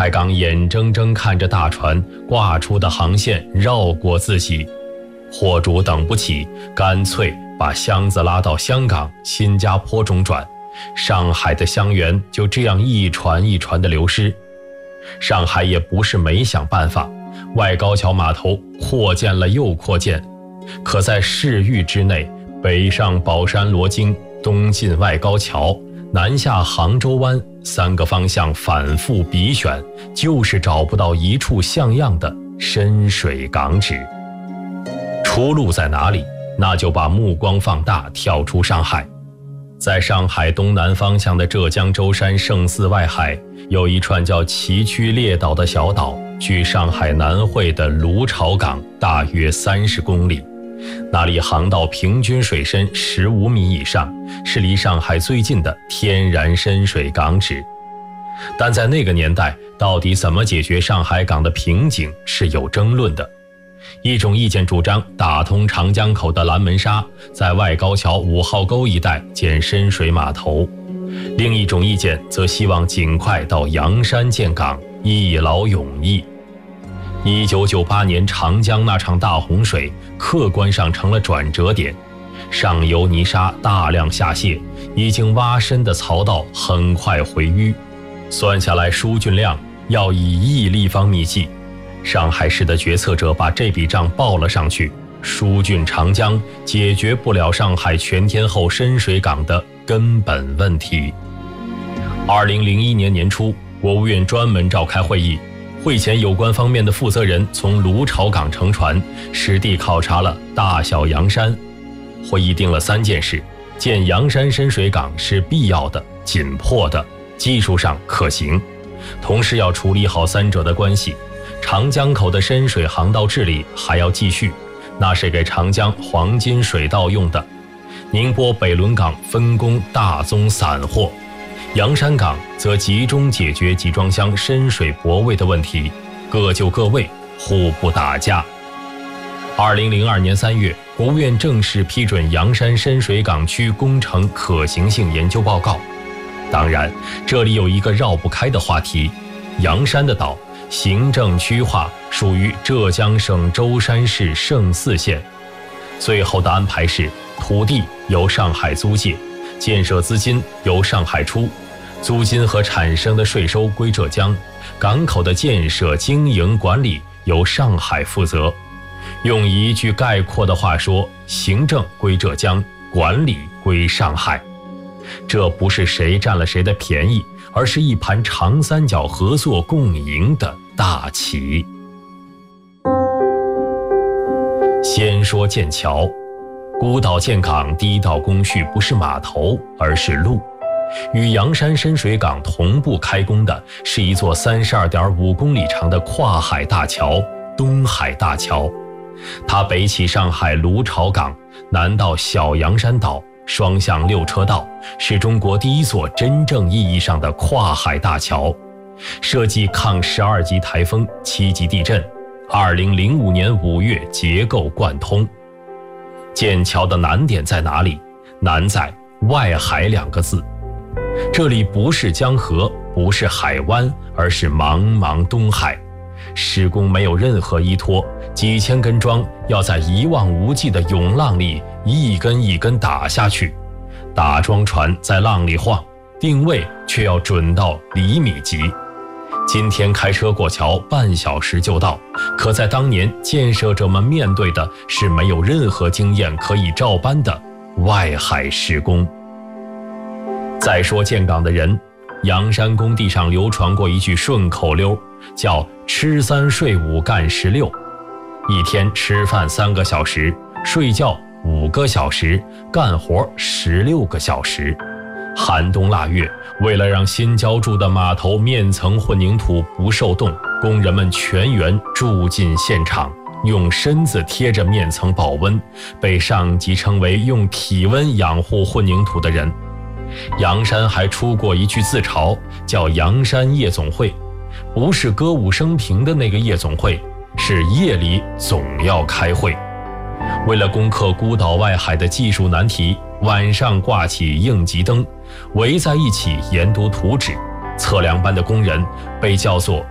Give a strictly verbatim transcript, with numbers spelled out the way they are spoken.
海港眼睁睁看着大船挂出的航线绕过自己，货主等不起，干脆把箱子拉到香港、新加坡中转，上海的香园就这样一船一船的流失。上海也不是没想办法，外高桥码头扩建了又扩建，可在市域之内，北上宝山罗京，东进外高桥，南下杭州湾，三个方向反复比选，就是找不到一处像样的深水港址。出路在哪里？那就把目光放大，跳出上海。在上海东南方向的浙江舟山胜寺外海，有一串叫崎岖列岛的小岛，距上海南汇的芦潮港大约三十公里。那里航道平均水深十五米以上，是离上海最近的天然深水港址。但在那个年代，到底怎么解决上海港的瓶颈是有争论的。一种意见主张打通长江口的蓝门沙，在外高桥五号沟一带建深水码头；另一种意见则希望尽快到洋山建港，一劳永逸。一九九八年长江那场大洪水客观上成了转折点，上游泥沙大量下泄，已经挖深的槽道很快回淤，算下来疏浚量要以亿立方米计。上海市的决策者把这笔账报了上去，疏浚长江解决不了上海全天候深水港的根本问题。二零零一年年初，国务院专门召开会议，会前有关方面的负责人从芦潮港乘船实地考察了大小洋山。会议定了三件事：建洋山深水港是必要的、紧迫的，技术上可行，同时要处理好三者的关系。长江口的深水航道治理还要继续，那是给长江黄金水道用的。宁波北仑港分工大宗散货，洋山港则集中解决集装箱深水泊位的问题，各就各位，互不打架。二零零二年三月，国务院正式批准洋山深水港区工程可行性研究报告。当然，这里有一个绕不开的话题，洋山的岛行政区划属于浙江省舟山市胜寺县，最后的安排是土地由上海租借，建设资金由上海出，租金和产生的税收归浙江，港口的建设、经营、管理由上海负责。用一句概括的话说，行政归浙江，管理归上海。这不是谁占了谁的便宜，而是一盘长三角合作共赢的大棋。先说建桥，孤岛建港第一道工序不是码头，而是路。与洋山深水港同步开工的是一座三十二点五公里长的跨海大桥——东海大桥。它北起上海芦潮港，南到小洋山岛，双向六车道，是中国第一座真正意义上的跨海大桥。设计抗十二级台风、七级地震。二零零五年五月结构贯通。建桥的难点在哪里？难在外海两个字。这里不是江河，不是海湾，而是茫茫东海。施工没有任何依托，几千根桩要在一望无际的涌浪里一根一根打下去，打桩船在浪里晃，定位却要准到厘米级。今天开车过桥半小时就到，可在当年建设者们面对的是没有任何经验可以照搬的外海施工。再说建港的人，洋山工地上流传过一句顺口溜，叫吃三睡五干十六。一天吃饭三个小时，睡觉五个小时，干活十六个小时。寒冬腊月，为了让新浇筑的码头面层混凝土不受冻，工人们全员住进现场，用身子贴着面层保温，被上级称为用体温养护混凝土的人。洋山还出过一句自嘲，叫洋山夜总会，不是歌舞升平的那个夜总会，是夜里总要开会。为了攻克孤岛外海的技术难题，晚上挂起应急灯，围在一起研读图纸。测量班的工人被叫做